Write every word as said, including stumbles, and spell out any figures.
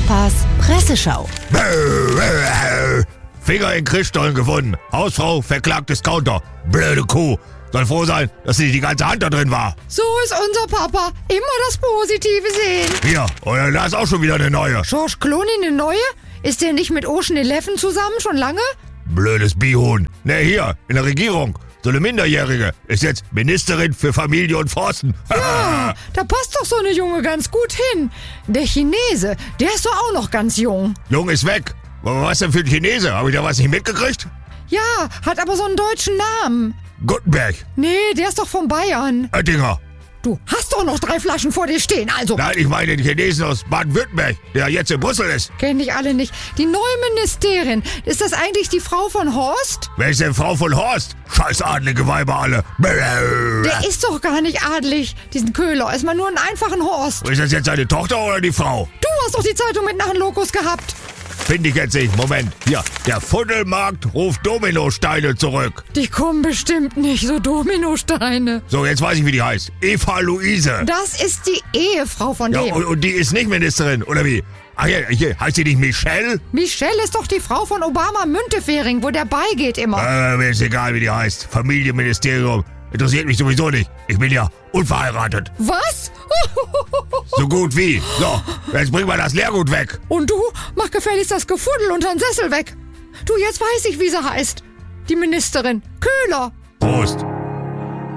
Papas Presseschau. Finger in Christstollen gefunden. Hausfrau verklagt Discounter. Blöde Kuh. Soll froh sein, dass sie die ganze Hand da drin war. So ist unser Papa. Immer das Positive sehen. Hier, und da ist auch schon wieder eine neue. George Clooney eine neue? Ist der nicht mit Ocean Eleven zusammen schon lange? Blödes Bihuhn. Ne, hier, in der Regierung. So eine Minderjährige ist jetzt Ministerin für Familie und Forsten. Ja, da passt doch so eine Junge ganz gut hin. Der Chinese, der ist doch auch noch ganz jung. Jung ist weg. Was denn für ein Chinese? Habe ich da was nicht mitgekriegt? Ja, hat aber so einen deutschen Namen. Gutenberg. Nee, der ist doch von Bayern. Oettinger. Du hast doch noch drei Flaschen vor dir stehen, also. Nein, ich meine den Chinesen aus Baden-Württemberg, der jetzt in Brüssel ist. Kenn ich alle nicht. Die neue Ministerin, ist das eigentlich die Frau von Horst? Wer ist denn Frau von Horst? Scheiß adlige Weiber alle. Der ist doch gar nicht adlig, diesen Köhler. Ist mal nur einen einfachen Horst. Ist das jetzt seine Tochter oder die Frau? Du hast doch die Zeitung mit nach dem Lokus gehabt. Finde ich jetzt nicht. Moment. Hier, der Fuddelmarkt ruft Dominosteine zurück. Die kommen bestimmt nicht, so Dominosteine. So, jetzt weiß ich, wie die heißt. Eva Luise. Das ist die Ehefrau von Ja, dem. und, und die ist nicht Ministerin, oder wie? Ach hier, hier, heißt die nicht Michelle? Michelle ist doch die Frau von Obama Müntefering, wo der beigeht immer. Äh, mir ist egal, wie die heißt. Familienministerium. Interessiert mich sowieso nicht. Ich bin ja unverheiratet. Was? So gut wie. So, jetzt bringen wir das Leergut weg. Und du, mach gefälligst das Gefuddel unter den Sessel weg. Du, jetzt weiß ich, wie sie heißt. Die Ministerin. Köhler. Prost.